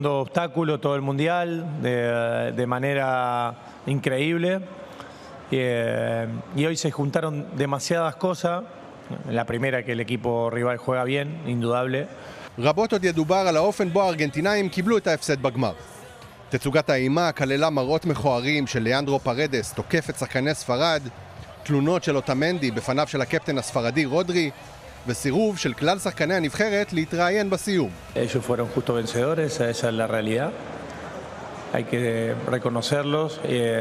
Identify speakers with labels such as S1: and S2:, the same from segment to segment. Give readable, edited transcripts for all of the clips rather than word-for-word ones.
S1: Obstáculo todo el mundial de manera increíble y hoy se juntaron demasiadas cosas. La primera, que el equipo rival juega bien, indudable.
S2: רבות עוד ידובר על האופן בו הארגנטינאים קיבלו את ההפסד בגמר. תצוגת האימה כללה מראות מכוערים של ליאנדרו פרדס תוקף את שחקני ספרד, תלונות של אוטמנדי בפניו של הקפטן הספרדי רודרי, וסירוב של כלל שחקני הנבחרת להתראיין בסיום.
S1: Ellos fueron justo vencedores, esa es la realidad. Hay que reconocerlos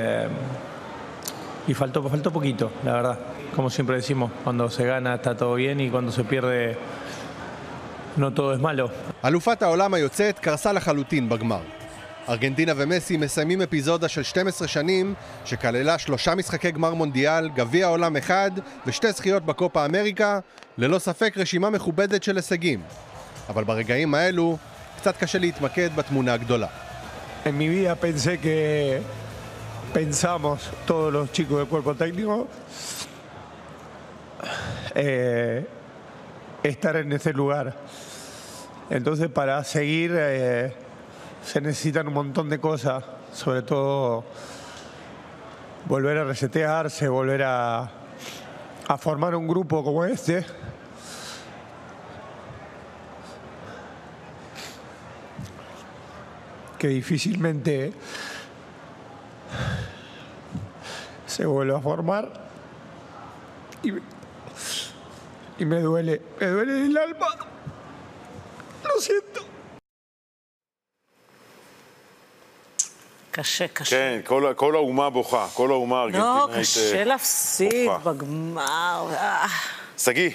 S1: y faltó poquito, la verdad. Como siempre decimos, cuando se gana está todo bien y cuando se pierde no todo es malo.
S2: אלופת העולם היוצאת קרסה לחלוטין בגמר. ארגנטינה ומסי מסיימים אפיזודה של 12 שנים שכללה 3 משחקי גמר מונדיאל, גביע העולם אחד ו2 זכיות בקופה אמריקה, ללא ספק רשימה מכובדת של הישגים. אבל ברגעים האלו קצת קשה להתמקד בתמונה הגדולה.
S1: En mi vida pensé que pensamos todos los chicos del cuerpo técnico estar en ese lugar. Entonces para seguir se necesitan un montón de cosas, sobre todo volver a resetearse, volver a formar un grupo como este. Que difícilmente se vuelve a formar y me duele el alma. Lo siento.
S3: קשה.
S4: כן, כל האומה בוכה, כל האומה הארגנטינאית
S3: לא, קשה להפסיד בגמר.
S4: סגי,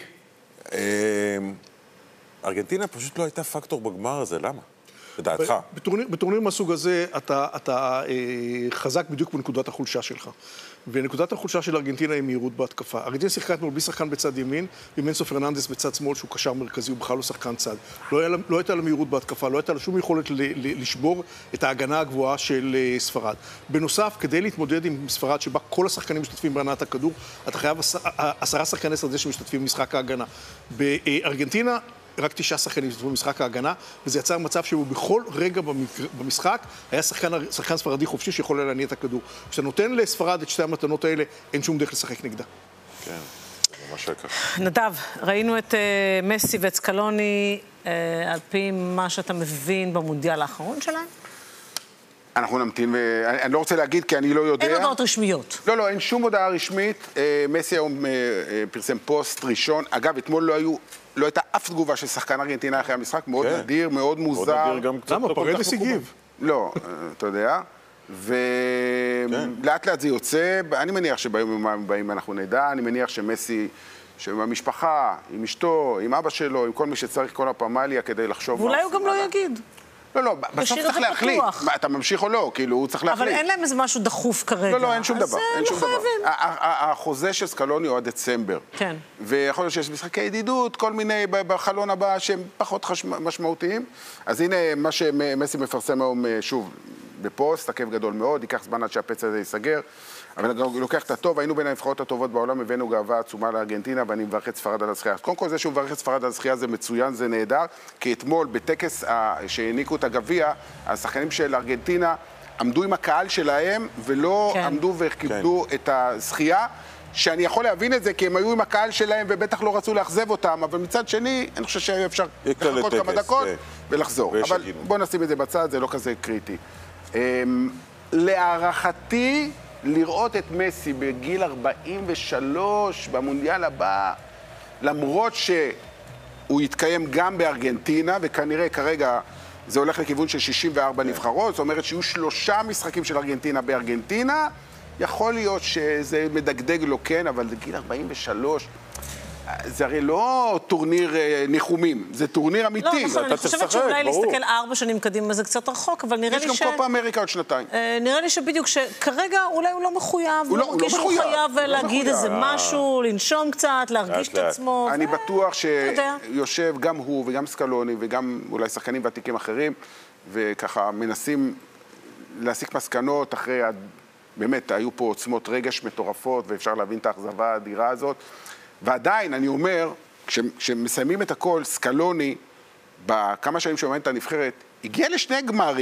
S4: ארגנטינה פשוט לא הייתה פקטור בגמר הזה, למה? לדעתך.
S5: בטורניר מהסוג הזה אתה חזק בדיוק בנקודת החולשה שלך. ונקודת החולשה של ארגנטינה היא מהירות בהתקפה. ארגנטינה שיחקה אתמול בלי שחקן בצד ימין, עם אינסו פרננדס בצד שמאל שהוא קשר מרכזי, הוא בכלל לא שחקן צד. לא הייתה לה מהירות בהתקפה, לא הייתה לה שום יכולת לשבור את ההגנה הגבוהה של ספרד. בנוסף, כדי להתמודד עם ספרד שבה כל השחקנים משתתפים בהנעת הכדור, אתה חייב 10 שחקני שדה שמשתתפים במשחק ההגנה. בארגנטינה רק 9 שחקנים השתתפו במשחק ההגנה, וזה יצר מצב שהוא בכל רגע במשחק היה שחקן ספרדי חופשי שיכול להניע את הכדור. כשאתה נותן לספרד את 2 המתנות האלה, אין שום דרך לשחק נגדה.
S4: כן, זה ממש ככה.
S3: נדב, ראינו את מסי ואת סקלוני על פי מה שאתה מבין במונדיאל האחרון שלהם?
S6: אנחנו נמתין, אני לא רוצה להגיד כי אני לא יודע.
S3: אין הודעות רשמיות.
S6: לא, אין שום הודעה רשמית. מסי היום פרסם פוסט ראשון. אגב, אתמול לא הייתה אף תגובה של שחקן ארגנטינה אחרי המשחק, מאוד נדיר, מאוד מוזר.
S5: למה? פרדס הגיב.
S6: לא, אתה יודע. ולאט לאט זה יוצא. אני מניח שביום הבאים אנחנו נדע. אני מניח שמסי, עם המשפחה, עם אשתו, עם אבא שלו, עם כל מי שצריך כל הפמליה כדי לחשוב.
S3: ואולי הוא גם לא יגיד.
S6: לא, בסוף צריך להחליט. אתה ממשיך או לא, כאילו, הוא צריך להחליט.
S3: אבל אין להם איזה משהו דחוף כרגע.
S6: לא, אין שום דבר.
S3: אז לא חייבים.
S6: החוזה של סקלוני הוא עד דצמבר.
S3: כן.
S6: ויכול להיות שיש משחקי ידידות, כל מיני בחלון הבא שהם פחות משמעותיים. אז הנה מה שמסי מפרסם היום שוב בפוסט, עקב גדול מאוד, ייקח זמן עד שהפצע הזה ייסגר. אבל הוא לוקח את הטוב, היינו בין הנבחרות הטובות בעולם, הבאנו גאווה עצומה לארגנטינה, ואני מברך את ספרד על הזכייה. קודם כל זה שהוא מברך את ספרד על הזכייה זה מצוין, זה נהדר, כי אתמול בטקס שהעניקו את הגביע, השחקנים של ארגנטינה עמדו עם הקהל שלהם, ולא עמדו וכיבדו את הזכייה, שאני יכול להבין את זה, כי הם היו עם הקהל שלהם, ובטח לא רצו לאכזב אותם, אבל מצד שני, אני חושב שאפשר לחכות כמה דקות ולחזור. אבל בוא נשים את זה בצד, זה לא כזה קריטי. להערכתי, לראות את מסי בגיל 43 במונדיאל הבא, למרות שהוא יתקיים גם בארגנטינה, וכנראה כרגע זה הולך לכיוון של 64 נבחרות, זאת אומרת שיהיו 3 משחקים של ארגנטינה בארגנטינה, יכול להיות שזה מדגדג לו כן, אבל זה גיל 43, זה הרי לא טורניר ניחומים, זה טורניר אמיתי.
S3: לא, נכון, אני חושבת שאולי להסתכל 4 שנים קדימה זה קצת רחוק, אבל נראה לי
S6: יש גם קופה אמריקה עוד 2.
S3: נראה לי שבדיוק שכרגע אולי הוא לא מחויב, הוא לא מרגיש שהוא חייב להגיד איזה משהו, לנשום קצת, להרגיש את עצמו.
S6: אני בטוח שיושב גם הוא וגם סקלוני וגם אולי שחקנים ותיקים אחרים, וככה מנסים להסיק מסקנות אחרי, באמת, היו פה עוצמות רגש מטורפות, ואפשר להבין את האכזבה האדירה הזאת. ועדיין, אני אומר, כשמסיימים את הכל, סקלוני, בכמה שנים שעומד את הנבחרת, הגיע ל2 גמרים,